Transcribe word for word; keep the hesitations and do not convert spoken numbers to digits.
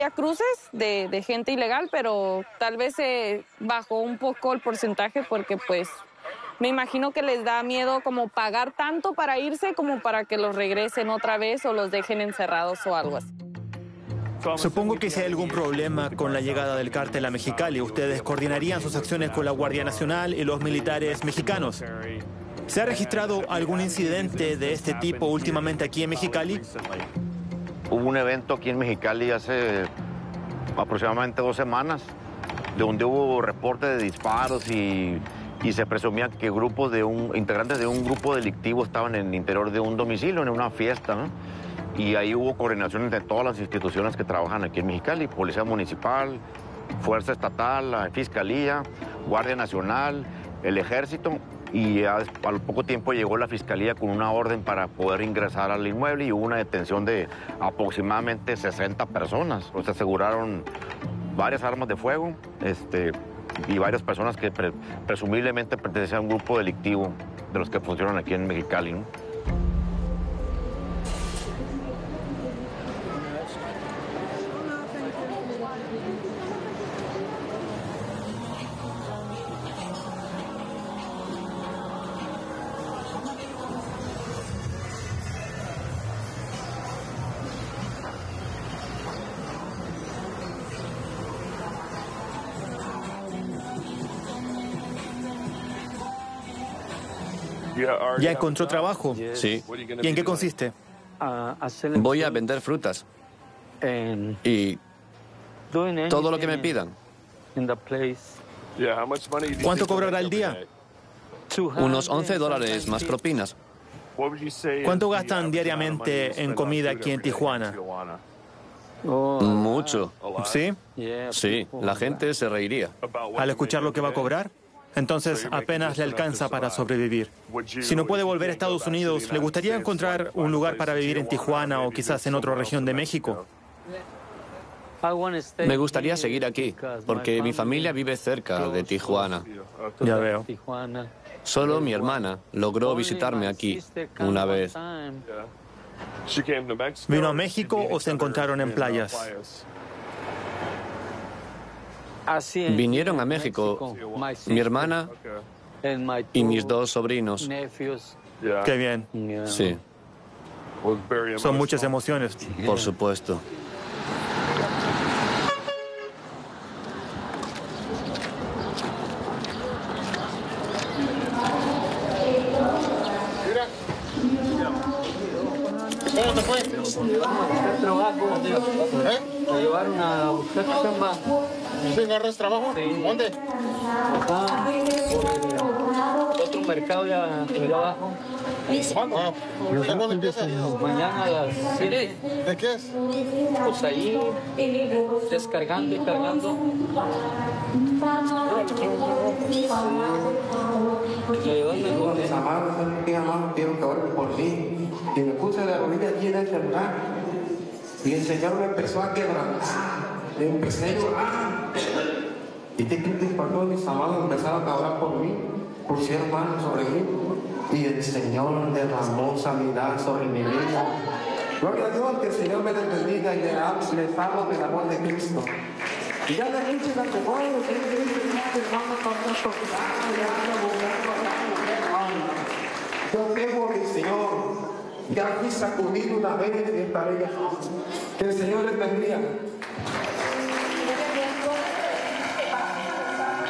cruces de, de gente ilegal, pero tal vez se bajó un poco el porcentaje porque pues me imagino que les da miedo como pagar tanto para irse como para que los regresen otra vez o los dejen encerrados o algo así. Supongo que si hay algún problema con la llegada del cártel a Mexicali, ustedes coordinarían sus acciones con la Guardia Nacional y los militares mexicanos. ¿Se ha registrado algún incidente de este tipo últimamente aquí en Mexicali? Hubo un evento aquí en Mexicali hace aproximadamente dos semanas, donde hubo reporte de disparos y, y se presumía que grupos de un, integrantes de un grupo delictivo estaban en el interior de un domicilio, en una fiesta, ¿no? Y ahí hubo coordinación entre todas las instituciones que trabajan aquí en Mexicali, Policía Municipal, Fuerza Estatal, la Fiscalía, Guardia Nacional, el Ejército, y a, al poco tiempo llegó la Fiscalía con una orden para poder ingresar al inmueble y hubo una detención de aproximadamente sesenta personas. O sea, aseguraron varias armas de fuego este, y varias personas que pre, presumiblemente pertenecían a un grupo delictivo de los que funcionan aquí en Mexicali, ¿no? ¿Ya encontró trabajo? Sí. ¿Y en qué consiste? Voy a vender frutas y todo lo que me pidan. ¿Cuánto cobrará al día? Unos once dólares más propinas. ¿Cuánto gastan diariamente en comida aquí en Tijuana? Mucho. ¿Sí? Sí, la gente se reiría. Al escuchar lo que va a cobrar, entonces apenas le alcanza para sobrevivir. Si no puede volver a Estados Unidos, ¿le gustaría encontrar un lugar para vivir en Tijuana o quizás en otra región de México? Me gustaría seguir aquí, porque mi familia vive cerca de Tijuana. Ya veo. Solo mi hermana logró visitarme aquí una vez. ¿Vino a México o se encontraron en playas? Vinieron a México mi hermana y mis dos sobrinos. Qué bien. Sí, Son muchas emociones. por supuesto. ¿Cómo te fue? Trabajo. ¿Eh? Me llevaron a buscar chamba. ¿Sí agarras trabajo? Sí. ¿Dónde? Acá, por otro mercado ya, allá abajo. ¿Cuándo? Ah, ¿cuándo empiezas? Mañana a las siete. ¿De qué es? Pues ahí, descargando y cargando. Mis amados, mis amados, quiero que oren por mí. Y me puse de rodillas aquí en este lugar. Y el Señor me empezó a quebrantar. Me empecé a llorar. Y te quites para todos mis amados empezaron a orar por mí, pusieron manos sobre mí. Y el Señor derramó sanidad sobre mi vida. Gloria a Dios, que el Señor me bendiga y le hablo del amor de Cristo. Y ya la gente la que voy, yo tengo mi Señor. Ya fui sacudido una vez y estaré. Que el Señor les bendiga.